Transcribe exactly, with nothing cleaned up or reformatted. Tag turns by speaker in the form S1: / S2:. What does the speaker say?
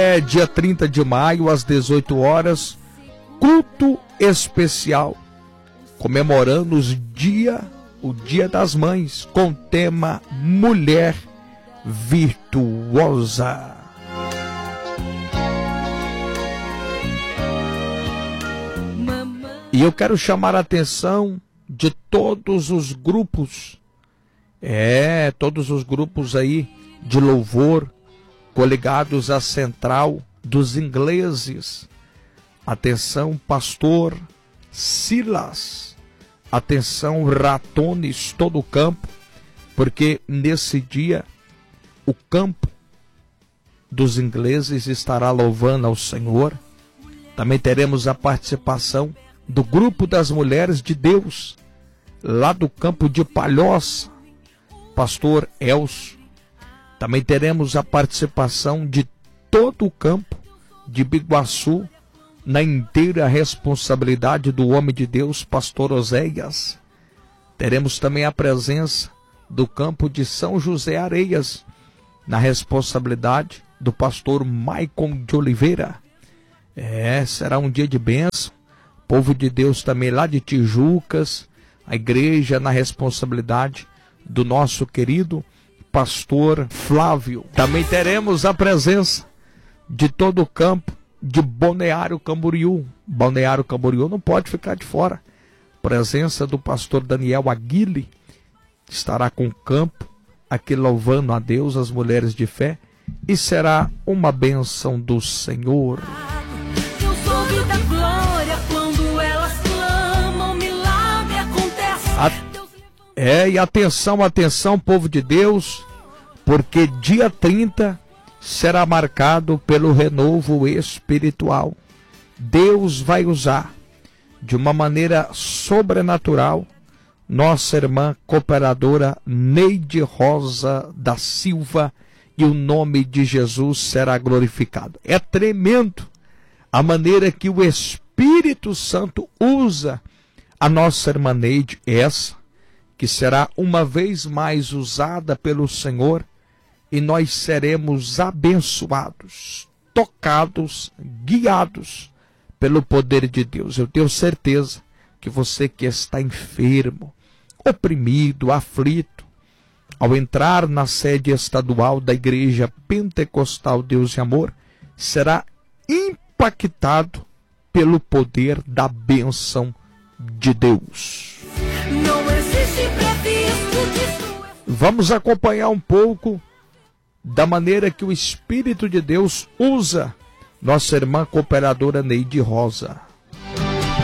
S1: É dia trinta de maio, às dezoito horas, culto especial, comemorando os dia, o Dia das Mães, com tema Mulher Virtuosa. E eu quero chamar a atenção de todos os grupos, é, todos os grupos aí de louvor, coligados à Central dos Ingleses. Atenção, pastor Silas. Atenção, ratones, todo o campo, porque nesse dia o campo dos ingleses estará louvando ao Senhor. Também teremos a participação do grupo das mulheres de Deus, lá do campo de Palhoça, pastor Elcio. Também teremos a participação de todo o campo de Biguaçu, na inteira responsabilidade do homem de Deus, pastor Oséias. Teremos também a presença do campo de São José Areias, na responsabilidade do pastor Maicon de Oliveira. É, será um dia de bênção. Povo de Deus também lá de Tijucas, a igreja na responsabilidade do nosso querido pastor Flávio. Também teremos a presença de todo o campo de Balneário Camboriú. Balneário Camboriú não pode ficar de fora. Presença do pastor Daniel Aguile, que estará com o campo aqui louvando a Deus, as mulheres de fé, e será uma bênção do Senhor.
S2: Eu sou da glória, quando elas clamam, milagre acontece.
S1: A... É, e atenção, atenção, povo de Deus, porque dia trinta será marcado pelo renovo espiritual. Deus vai usar de uma maneira sobrenatural nossa irmã cooperadora Neide Rosa da Silva, e o nome de Jesus será glorificado. É tremendo a maneira que o Espírito Santo usa a nossa irmã Neide, essa que será uma vez mais usada pelo Senhor, e nós seremos abençoados, tocados, guiados pelo poder de Deus. Eu tenho certeza que você que está enfermo, oprimido, aflito, ao entrar na sede estadual da Igreja Pentecostal Deus e Amor, será impactado pelo poder da bênção de Deus.
S2: Não existe previsto disso.
S1: Vamos acompanhar um pouco da maneira que o Espírito de Deus usa nossa irmã cooperadora Neide Rosa.